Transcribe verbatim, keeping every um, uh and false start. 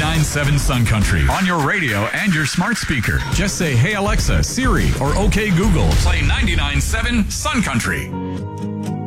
ninety-nine point seven Sun Country on your radio and your smart speaker. Just say, hey Alexa, Siri, or okay Google, play ninety-nine point seven Sun Country.